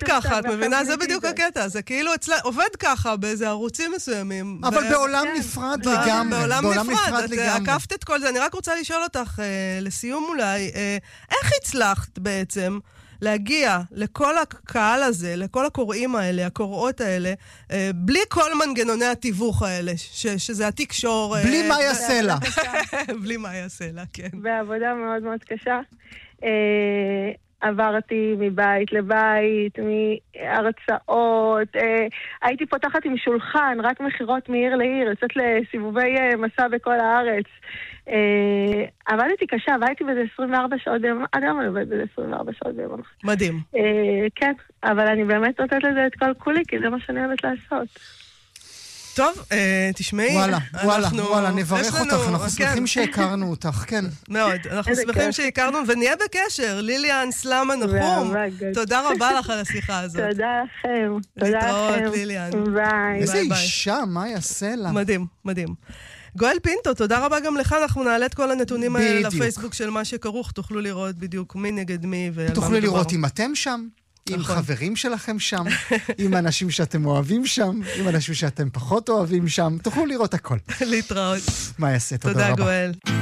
ככה, את מבינה? זה בדיוק הקטע. זה כאילו עובד ככה באיזה ערוצים מסוימים. אבל בעולם נפרד לגמרי. בעולם נפרד. את עקפת את כל זה. אני רק רוצה לשאול אותך, לסיום אולי, איך הצלחת בעצם להגיע לכל הקהל הזה, לכל הקוראים האלה, הקוראות האלה, בלי כל מנגנוני התיווך האלה, שזה התקשור... בלי מה יעשה לה. בלי מה יעשה לה, כן. בעבודה מאוד מאוד קשה. עברתי מבית לבית, מהרצאות, הייתי פותחת עם שולחן, רק מחירות מעיר לעיר, יוצאת לסיבובי מסע בכל הארץ. עבדתי קשה, עבדתי בזה 24 שעות ביום, עד היום אני עובדת בזה 24 שעות ביום. מדהים. כן, אבל אני באמת נותנת לזה את כל כולי, כי זה מה שאני אוהבת לעשות. טוב, תשמעי. וואלה, נברך אותך, אנחנו שמחים שהכרנו אותך, כן. מאוד, אנחנו שמחים שהכרנו, ונהיה בקשר. ליליאן סלמה נחום, תודה רבה לך על השיחה הזאת. תודה לכם. להתראות, ליליאן. ביי. איזה אישה, מה יעשה לה? מדהים, מדהים. גואל פינטו, תודה רבה גם לך, אנחנו נעלה את כל הנתונים האלה לפייסבוק של מה שכרוך, תוכלו לראות בדיוק מי נגד מי ועל מה מדובר. תוכלו לראות אם אתם שם. עם חברים שלכם שם, עם אנשים שאתם אוהבים שם, עם אנשים שאתם פחות אוהבים שם, תוכלו לראות הכל. להתראות. מה יעשה? תודה רבה. תודה גואל.